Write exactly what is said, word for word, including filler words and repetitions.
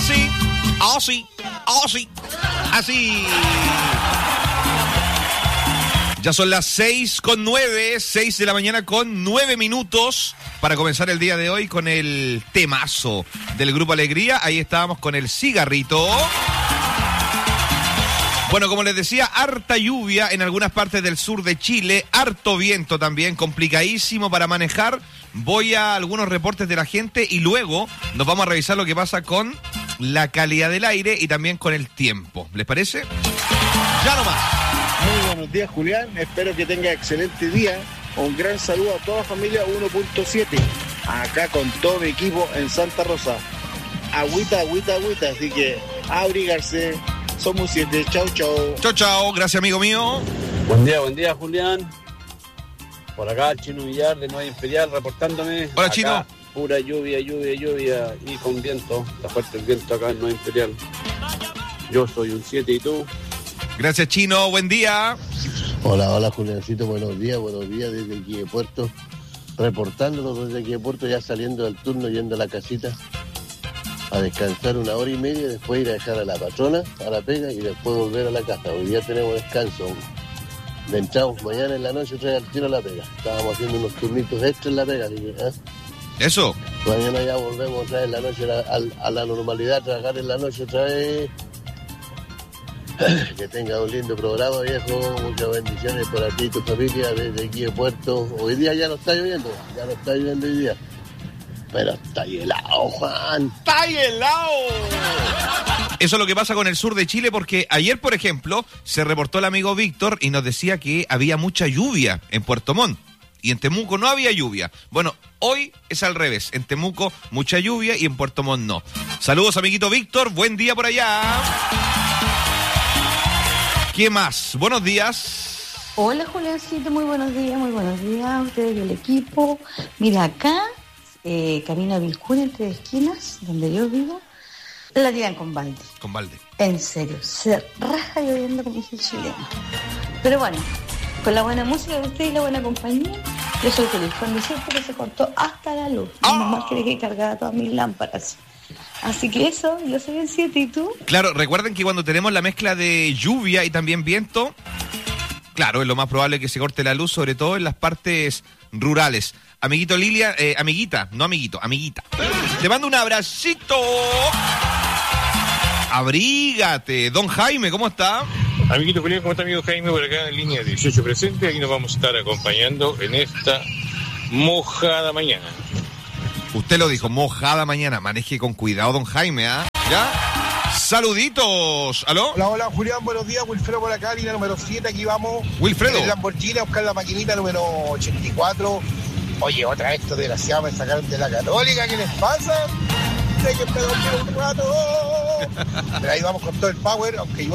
Así, así, así, así. Ya son las seis con nueve, seis de la mañana con nueve minutos para comenzar el día de hoy con el temazo del Grupo Alegría. Ahí estábamos con el cigarrito. Bueno, como les decía, harta lluvia en algunas partes del sur de Chile, harto viento también, complicadísimo para manejar. Voy a algunos reportes de la gente y luego nos vamos a revisar lo que pasa con la calidad del aire y también con el tiempo. ¿Les parece? Ya nomás. Muy buenos días, Julián. Espero que tenga excelente día. Un gran saludo a toda familia uno punto siete. Acá con todo mi equipo en Santa Rosa. Agüita, agüita, agüita. Así que a abrigarse. Somos siete. Chau, chau. Chau, chau. Gracias, amigo mío. Buen día, buen día, Julián. Por acá, Chino Villar de Nueva Imperial, reportándome. Hola, acá, Chino. Pura lluvia, lluvia, lluvia y con viento. Está fuerte el viento acá en Nueva Imperial. Yo soy un siete y tú. Gracias, Chino. Buen día. Hola, hola, Juliancito. Buenos días, buenos días desde aquí de Puerto. Reportándonos desde aquí de Puerto, ya saliendo del turno, yendo a la casita a descansar una hora y media, después ir a dejar a la patrona a la pega y después volver a la casa. Hoy día tenemos descanso. Entramos mañana en la noche otra vez al tiro a la pega. Estábamos haciendo unos turnitos extra en la pega. Así que, ¿eh? Eso. Mañana ya volvemos otra vez en la noche a, a, a la normalidad, trabajar en la noche otra vez. Que tenga un lindo programa, viejo. Muchas bendiciones para ti y tu familia desde aquí de Puerto. Hoy día ya no está lloviendo, ya no está lloviendo hoy día. Pero está helado, Juan. ¡Está helado! Eso es lo que pasa con el sur de Chile, porque ayer, por ejemplo, se reportó el amigo Víctor y nos decía que había mucha lluvia en Puerto Montt. Y en Temuco no había lluvia. Bueno, hoy es al revés. En Temuco mucha lluvia y en Puerto Montt no. Saludos, amiguito Víctor. Buen día por allá. ¿Qué más? Buenos días. Hola, Juliancito. Muy buenos días, muy buenos días a ustedes y el equipo. Mira, acá, eh, camino a Vilcún, entre esquinas, donde yo vivo, la tiran con balde. Con balde. En serio, se raja lloviendo como dice el chileno. Pero bueno, con la buena música de usted y la buena compañía, yo soy feliz. Cuando siempre que se cortó hasta la luz. ¡Oh! Nomás que dejé cargada todas mis lámparas. Así que eso, yo soy el siete y tú. Claro, recuerden que cuando tenemos la mezcla de lluvia y también viento, claro, es lo más probable que se corte la luz, sobre todo en las partes rurales. Amiguito Lilia, eh, amiguita, no amiguito, amiguita. Te mando un abracito. Abrígate. Don Jaime, ¿cómo está? Amiguito Julián, ¿cómo está, amigo Jaime? Por acá en línea dieciocho presente. Aquí nos vamos a estar acompañando en esta mojada mañana. Usted lo dijo, mojada mañana. Maneje con cuidado, don Jaime, ¿ah? ¿eh? ¿Ya? Saluditos. ¿Aló? Hola, hola, Julián, buenos días. Wilfredo por acá, línea número siete. Aquí vamos. Wilfredo. En el Lamborghini a buscar la maquinita número ochenta y cuatro. Oye, otra vez estos desgraciados me sacaron de la Católica. ¿Qué les pasa? Sé que me dormí un rato. Pero ahí vamos con todo el power, aunque yo